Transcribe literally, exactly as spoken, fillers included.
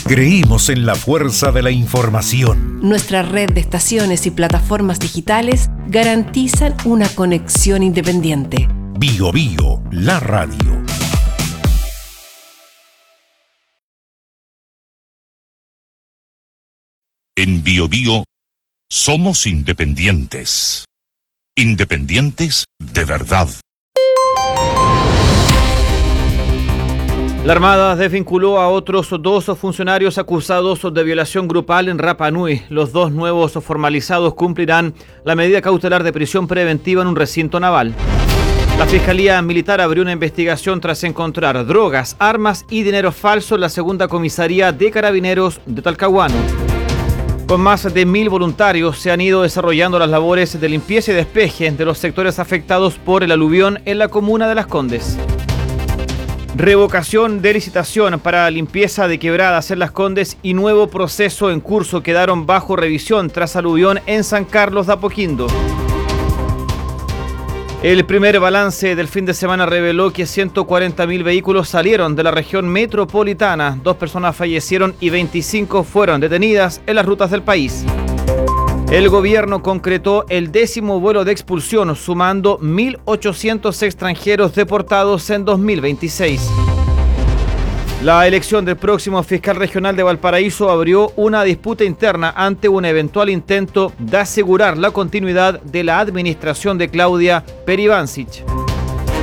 Creímos en la fuerza de la información. Nuestra red de estaciones y plataformas digitales garantizan una conexión independiente. Bio Bio, la radio. En Bio Bio somos independientes. Independientes de verdad. La Armada desvinculó a otros dos funcionarios acusados de violación grupal en Rapa Nui. Los dos nuevos formalizados cumplirán la medida cautelar de prisión preventiva en un recinto naval. La Fiscalía Militar abrió una investigación tras encontrar drogas, armas y dinero falso en la segunda comisaría de Carabineros de Talcahuano. Con más de mil voluntarios se han ido desarrollando las labores de limpieza y despeje de los sectores afectados por el aluvión en la comuna de Las Condes. Revocación de licitación para limpieza de quebradas en Las Condes y nuevo proceso en curso quedaron bajo revisión tras aluvión en San Carlos de Apoquindo. El primer balance del fin de semana reveló que ciento cuarenta mil vehículos salieron de la región metropolitana, dos personas fallecieron y veinticinco fueron detenidas en las rutas del país. El gobierno concretó el décimo vuelo de expulsión, sumando mil ochocientos extranjeros deportados en dos mil veintiséis. La elección del próximo fiscal regional de Valparaíso abrió una disputa interna ante un eventual intento de asegurar la continuidad de la administración de Claudia Peribancic.